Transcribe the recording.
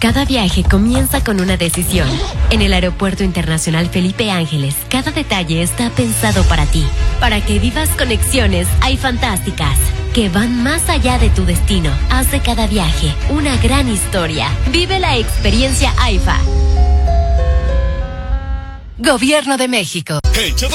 Cada viaje comienza con una decisión. En el Aeropuerto Internacional Felipe Ángeles, cada detalle está pensado para ti, para que vivas conexiones fantásticas, que van más allá de tu destino. Haz de cada viaje una gran historia. Vive la experiencia AIFA. Gobierno de México.